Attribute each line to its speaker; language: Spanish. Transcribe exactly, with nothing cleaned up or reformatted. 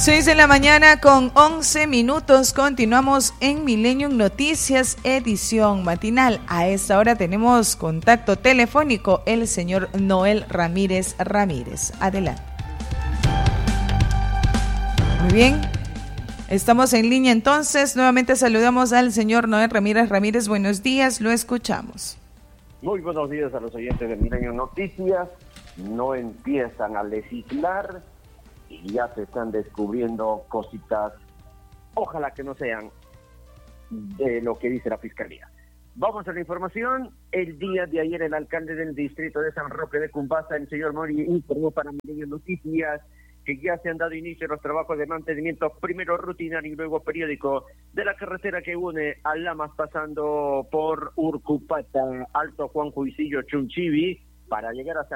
Speaker 1: seis de la mañana con once minutos. Continuamos en Millennium Noticias, edición matinal. A esta hora tenemos contacto telefónico, el señor Noel Ramírez Ramírez. Adelante. Muy bien. Estamos en línea entonces. Nuevamente saludamos al señor Noel Ramírez Ramírez. Buenos días, lo escuchamos.
Speaker 2: Muy buenos días a los oyentes de Millennium Noticias. No empiezan a legislar y ya se están descubriendo cositas, ojalá que no sean de lo que dice la Fiscalía. Vamos a la información. El día de ayer el alcalde del distrito de San Roque de Cumbasa, el señor Mori, informó para Millennium Noticias que ya se han dado inicio los trabajos de mantenimiento, primero rutinario y luego periódico, de la carretera que une a Lamas pasando por Urcupata, Alto Juan Juicillo, Chunchivi, para llegar hasta